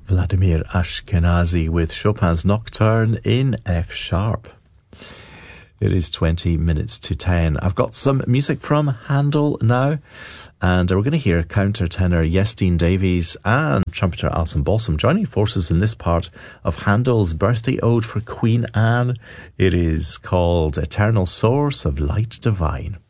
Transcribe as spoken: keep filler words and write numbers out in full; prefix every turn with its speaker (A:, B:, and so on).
A: Vladimir Ashkenazy with Chopin's Nocturne in F sharp. It is twenty minutes to ten. I've got some music from Handel now, and we're going to hear countertenor Yestine Davies and trumpeter Alison Balsam joining forces in this part of Handel's birthday ode for Queen Anne. It is called Eternal Source of Light Divine.